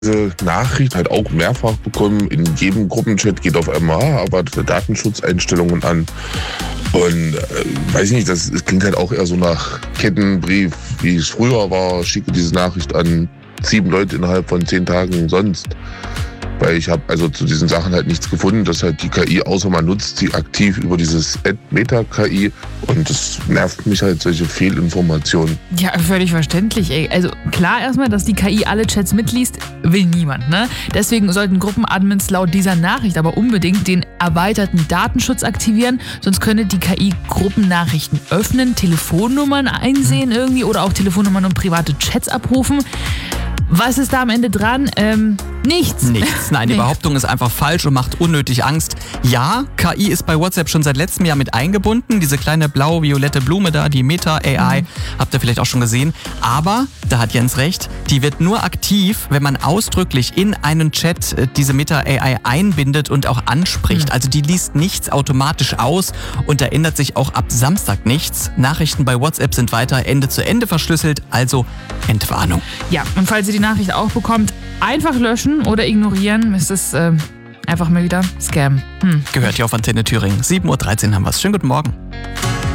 diese Nachricht halt auch mehrfach bekommen. In jedem Gruppenchat geht auf einmal, aber Datenschutzeinstellungen an. Und weiß ich nicht, das klingt halt auch eher so nach Kettenbrief, wie es früher war. Schicke diese Nachricht an 7 Leute innerhalb von 10 Tagen sonst. Weil ich habe also zu diesen Sachen halt nichts gefunden, dass halt die KI, außer man nutzt sie aktiv über dieses Meta-KI, und das nervt mich halt, solche Fehlinformationen. Ja, völlig verständlich, ey. Also klar erstmal, dass die KI alle Chats mitliest, will niemand, ne? Deswegen sollten Gruppenadmins laut dieser Nachricht aber unbedingt den erweiterten Datenschutz aktivieren, sonst könne die KI Gruppennachrichten öffnen, Telefonnummern einsehen irgendwie oder auch Telefonnummern und private Chats abrufen. Was ist da am Ende dran? Nichts. Nein, die Behauptung ist einfach falsch und macht unnötig Angst. Ja, KI ist bei WhatsApp schon seit letztem Jahr mit eingebunden. Diese kleine blau-violette Blume da, die Meta-AI, habt ihr vielleicht auch schon gesehen. Aber, da hat Jens recht, die wird nur aktiv, wenn man ausdrücklich in einen Chat diese Meta-AI einbindet und auch anspricht. Also die liest nichts automatisch aus und da ändert sich auch ab Samstag nichts. Nachrichten bei WhatsApp sind weiter Ende zu Ende verschlüsselt, also Entwarnung. Ja, und falls ihr die Nachricht auch bekommt, einfach löschen oder ignorieren. Es ist einfach mal wieder Scam. Gehört hier auf Antenne Thüringen. 7:13 Uhr haben wir es. Schönen guten Morgen.